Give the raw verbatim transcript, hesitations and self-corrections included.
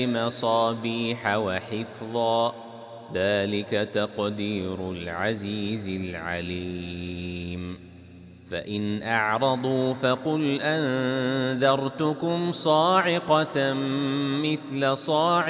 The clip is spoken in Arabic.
مصابيح وحفظا ذلك تقدير العزيز العليم فإن أعرضوا فقل أنذرتكم صاعقة مثل صاعقة